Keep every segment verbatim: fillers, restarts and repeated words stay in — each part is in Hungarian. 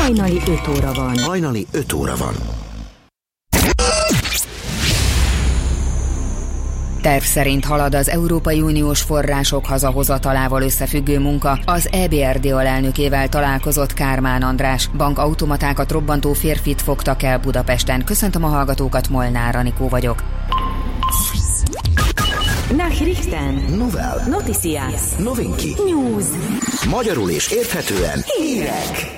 Hajnali öt óra van. Hajnali öt óra van. Terv szerint halad az Európai Uniós források hazahozatalával összefüggő munka. Az é bé er dé alelnökével találkozott Kármán András. Bankautomatákat robbantó férfit fogtak el Budapesten. Köszöntöm a hallgatókat, Molnár Anikó vagyok. Nachrichten. Novel. Noticias. Novinki. News. Magyarul és érthetően. Hírek.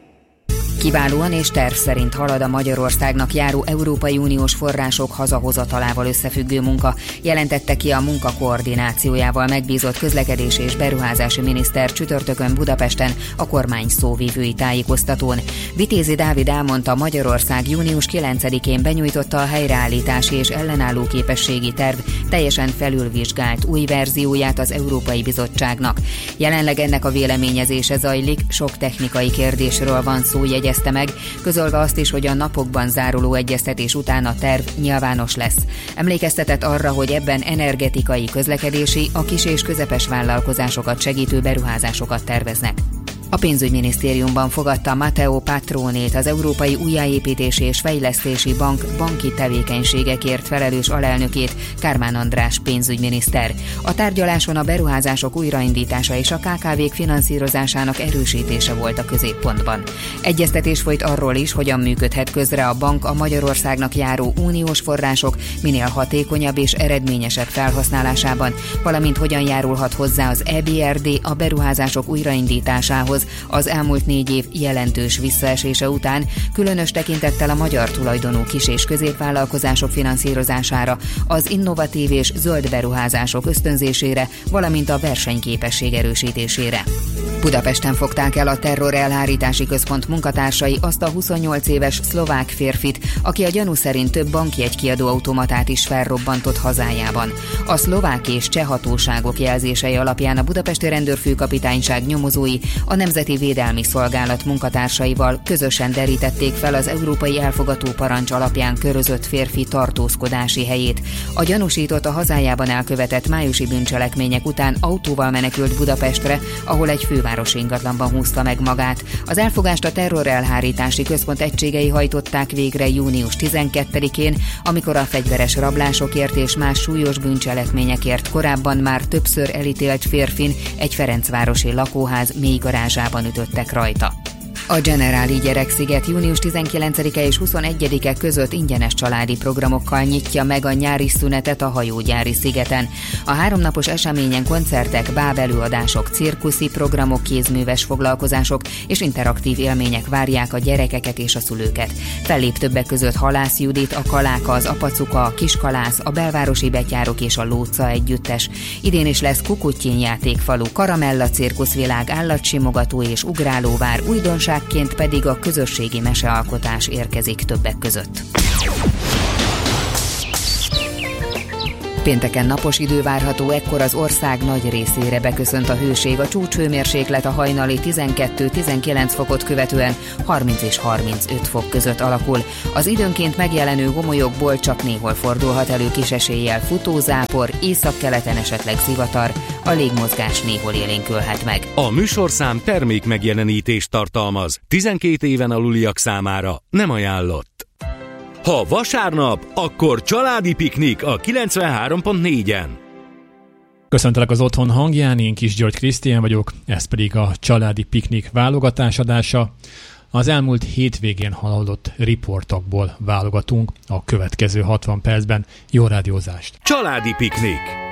Kiválóan és terv szerint halad a Magyarországnak járó Európai Uniós források hazahozatalával összefüggő munka, jelentette ki a munka koordinációjával megbízott közlekedési és beruházási miniszter csütörtökön Budapesten a kormány szóvivői tájékoztatón. Vitézi Dávid elmondta, Magyarország június kilencedikén benyújtotta a helyreállítási és ellenálló képességi terv teljesen felülvizsgált új verzióját az Európai Bizottságnak. Jelenleg ennek a véleményezése zajlik, sok technikai kérdésről van szó, jegyezte meg, közölve azt is, hogy a napokban záruló egyeztetés után a terv nyilvános lesz. Emlékeztetett arra, hogy ebben energetikai, közlekedési, a kis és közepes vállalkozásokat segítő beruházásokat terveznek. A pénzügyminisztériumban fogadta Matteo Patronét, az Európai Újjáépítési és Fejlesztési Bank banki tevékenységekért felelős alelnökét, Kármán András pénzügyminiszter. A tárgyaláson a beruházások újraindítása és a ká ká vék finanszírozásának erősítése volt a középpontban. Egyeztetés folyt arról is, hogyan működhet közre a bank a Magyarországnak járó uniós források minél hatékonyabb és eredményesebb felhasználásában, valamint hogyan járulhat hozzá az é bé er dé a beruházások újraindításához az elmúlt négy év jelentős visszaesése után, különös tekintettel a magyar tulajdonú kis- és középvállalkozások finanszírozására, az innovatív és zöld beruházások ösztönzésére, valamint a versenyképesség erősítésére. Budapesten fogták el a Terrorelhárítási Központ munkatársai azt a huszonnyolc éves szlovák férfit, aki a gyanú szerint több bankjegykiadó automatát is felrobbantott hazájában. A szlovák és cseh hatóságok jelzései alapján a budapesti rendőrfőkapitányság nyomozói a Nemzeti Védelmi Szolgálat munkatársaival közösen derítették fel az európai elfogató parancs alapján körözött férfi tartózkodási helyét. A gyanúsított a hazájában elkövetett májusi bűncselekmények után autóval menekült Budapestre, ahol egy fővárosi ingatlanban húzta meg magát. Az elfogást a Terrorelhárítási Központ egységei hajtották végre június tizenkettedikén, amikor a fegyveres rablásokért és más súlyos bűncselekményekért korábban már többször elítélt férfin egy ferencvárosi lakóház mély garázsában ütöttek rajta. A Generáli Gyereksziget június tizenkilencedike és huszonegyedike között ingyenes családi programokkal nyitja meg a nyári szünetet a Hajógyári szigeten. A háromnapos eseményen koncertek, bábelőadások, cirkuszi programok, kézműves foglalkozások és interaktív élmények várják a gyerekeket és a szülőket. Fellép többek között Halász Judit, a Kaláka, az Apacuka, a Kiskalász, a Belvárosi Betyárok és a Lóca együttes. Idén is lesz Kukuttyín játékfalu, Karamella cirkuszvilág, állatsimogató és ugrálóvár, újdonság ként pedig a közösségi mesealkotás érkezik többek között. Pénteken napos idő várható, ekkor az ország nagy részére beköszönt a hőség. A csúcshőmérséklet a hajnali tizenkettő-tizenkilenc fokot követően harminc és harmincöt fok között alakul. Az időnként megjelenő gomolyokból csak néhol fordulhat elő kis eséllyel futózápor, északkeleten esetleg zivatar, a légmozgás néhol élénkülhet meg. A műsorszám termék megjelenítést tartalmaz, tizenkét éven aluliak számára nem ajánlott. Ha vasárnap, akkor családi piknik a kilencvenhárom pont négyen. Köszöntelek az Otthon hangján, én Kis György Krisztián vagyok, ez pedig a családi piknik válogatás adása. Az elmúlt hétvégén hallott riportokból válogatunk a következő hatvan percben. Jó rádiózást! Családi piknik!